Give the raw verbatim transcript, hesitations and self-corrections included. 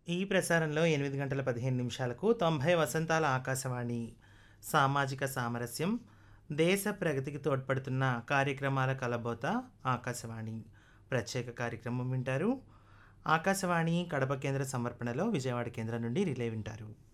ఈ ప్రసారంలో ఎనిమిది గంటల పదిహేను నిమిషాలకు తొంభై వసంతాల ఆకాశవాణి సామాజిక సామరస్యం దేశ ప్రగతికి తోడ్పడుతున్న కార్యక్రమాల కలబోత ఆకాశవాణి ప్రత్యేక కార్యక్రమం వింటారు. ఆకాశవాణి కడప కేంద్ర సమర్పణలో విజయవాడ కేంద్రం నుండి రిలే వింటారు.